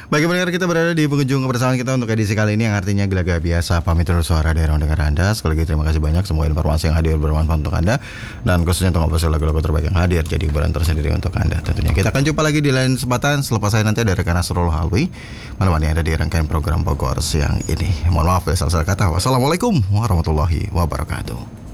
Bagi pendengar, kita berada di penghujung kebersamaan kita untuk edisi kali ini yang artinya gelaga biasa pamit undur suara dari ruang dengar Anda. Sekali lagi terima kasih banyak, semoga informasi yang hadir bermanfaat untuk Anda dan khususnya untuk ngobrol lagu-lagu terbaik yang hadir jadi hiburan tersendiri untuk Anda. Tentunya kita akan jumpa lagi di lain kesempatan selepas saya nanti ada rekan Nasrul Halwi menemani Anda di rangkaian program Bogor siang ini. Mohon maaf ya salah kata. Wassalamualaikum warahmatullahi wabarakatuh.